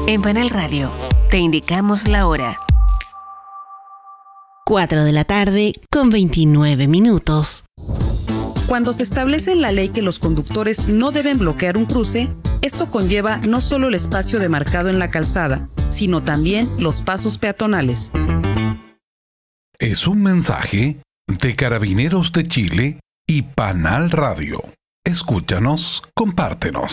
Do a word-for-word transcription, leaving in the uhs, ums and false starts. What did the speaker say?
En Panal Radio, te indicamos la hora. cuatro de la tarde con veintinueve minutos. Cuando se establece en la ley que los conductores no deben bloquear un cruce, esto conlleva no solo el espacio demarcado en la calzada, sino también los pasos peatonales. Es un mensaje de Carabineros de Chile y Panal Radio. Escúchanos, compártenos.